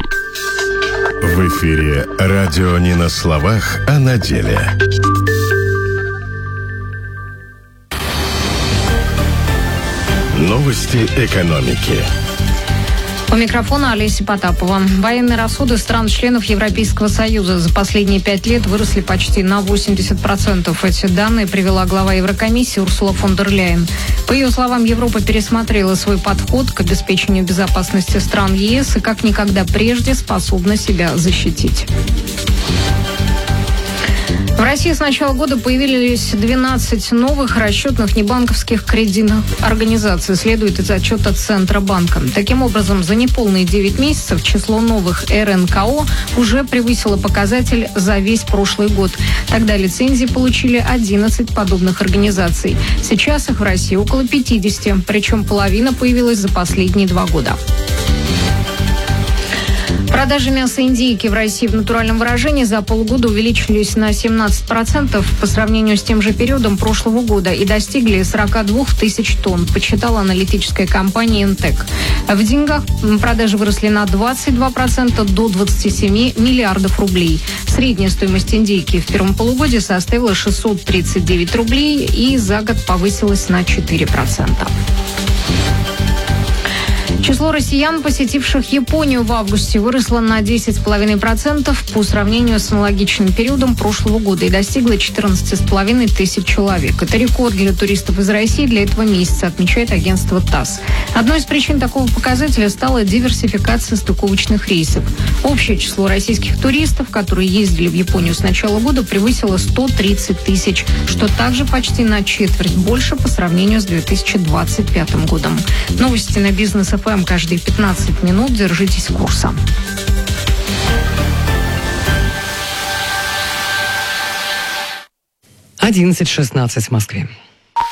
В эфире радио не на словах, а на деле. Новости экономики. У микрофона Олеся Потапова. Военные расходы стран-членов Европейского Союза за последние пять лет выросли почти на восемьдесят процентов. Эти данные привела глава Еврокомиссии Урсула фон дер Ляйен. По ее словам, Европа пересмотрела свой подход к обеспечению безопасности стран ЕС и как никогда прежде способна себя защитить. В России с начала года появились двенадцать новых расчетных небанковских кредитных организаций, следует из отчета Центробанка. Таким образом, за неполные девять месяцев число новых эр эн ка о уже превысило показатель за весь прошлый год. Тогда лицензии получили одиннадцать подобных организаций. Сейчас их в России около пятидесяти, причем половина появилась за последние два года. Продажи мяса индейки в России в натуральном выражении за полгода увеличились на семнадцать процентов по сравнению с тем же периодом прошлого года и достигли сорок две тысячи тонн, подсчитала аналитическая компания Интек. В деньгах продажи выросли на двадцать два процента до двадцати семи миллиардов рублей. Средняя стоимость индейки в первом полугодии составила шестьсот тридцать девять рублей и за год повысилась на четыре процента. Число россиян, посетивших Японию в августе, выросло на десять целых пять десятых процента по сравнению с аналогичным периодом прошлого года и достигло четырнадцати с половиной тысяч человек. Это рекорд для туристов из России для этого месяца, отмечает агентство ТАСС. Одной из причин такого показателя стала диверсификация стыковочных рейсов. Общее число российских туристов, которые ездили в Японию с начала года, превысило сто тридцать тысяч, что также почти на четверть больше по сравнению с две тысячи двадцать пятым годом. Новости на Бизнес эф эм каждые пятнадцать минут. Держитесь курса. одиннадцать шестнадцать в Москве.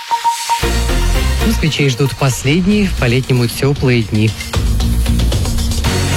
Москвичей ждут последние по-летнему теплые дни.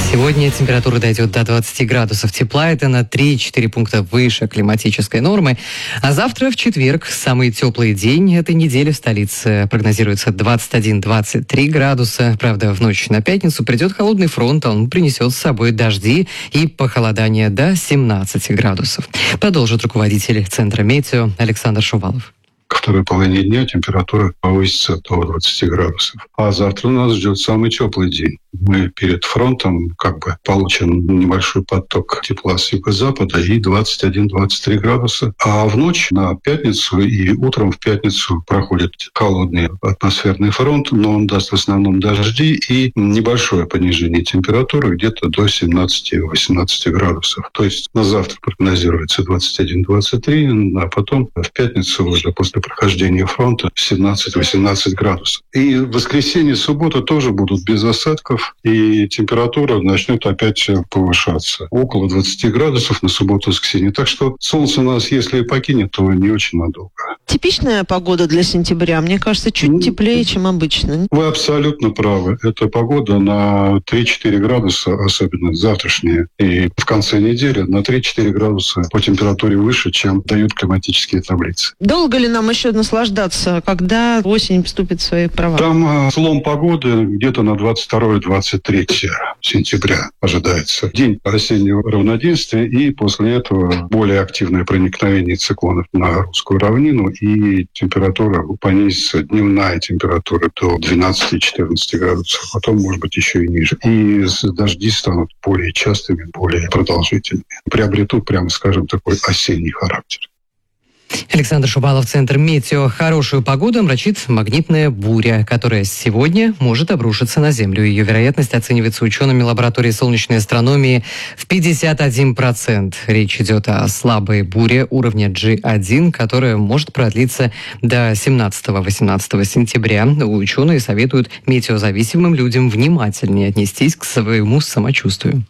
Сегодня температура дойдет до двадцати градусов тепла. Это на три-четыре пункта выше климатической нормы. А завтра, в четверг, самый теплый день этой недели в столице прогнозируется двадцать один - двадцать три градуса. Правда, в ночь на пятницу придет холодный фронт. Он принесет с собой дожди и похолодание до семнадцати градусов. Продолжит руководитель Центра метео Александр Шувалов. Ко второй половине дня температура повысится до двадцати градусов. А завтра нас ждет самый теплый день. Мы перед фронтом как бы получим небольшой поток тепла с юго-запада и двадцать один - двадцать три градуса. А в ночь на пятницу и утром в пятницу проходит холодный атмосферный фронт, но он даст в основном дожди и небольшое понижение температуры где-то до семнадцати - восемнадцати градусов. То есть на завтра прогнозируется двадцать один - двадцать три, а потом в пятницу уже после прохождения фронта семнадцать - восемнадцать градусов. И в воскресенье, суббота тоже будут без осадков, и температура начнет опять повышаться. Около двадцати градусов на субботу и воскресенье. Так что солнце нас, если и покинет, то не очень надолго. Типичная погода для сентября, мне кажется, чуть ну, теплее, чем обычно. Вы абсолютно правы. Это погода на три-четыре градуса, особенно завтрашняя, и в конце недели на три-четыре градуса по температуре выше, чем дают климатические таблицы. Долго ли нам еще наслаждаться, когда осень вступит в свои права? Там э, слом погоды где-то на двадцать второе - двадцать третье сентября ожидается. День осеннего равноденствия, и после этого более активное проникновение циклонов на русскую равнину, и температура понизится, дневная температура до двенадцати-четырнадцати градусов, потом, может быть, еще и ниже. И дожди станут более частыми, более продолжительными. Приобретут, прямо скажем, такой осенний характер. Александр Шувалов, Центр метео. Хорошую погоду омрачит магнитная буря, которая сегодня может обрушиться на Землю. Ее вероятность оценивается учеными лаборатории солнечной астрономии в пятьдесят один процент. Речь идет о слабой буре уровня джи один, которая может продлиться до семнадцатого-восемнадцатого сентября. Ученые советуют метеозависимым людям внимательнее отнестись к своему самочувствию.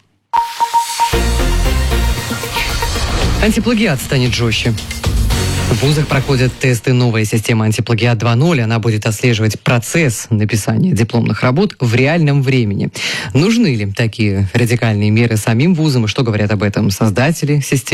Антиплагиат станет жестче. В вузах проходят тесты новой системы антиплагиат два ноль. Она будет отслеживать процесс написания дипломных работ в реальном времени. Нужны ли такие радикальные меры самим вузам? И что говорят об этом создатели системы?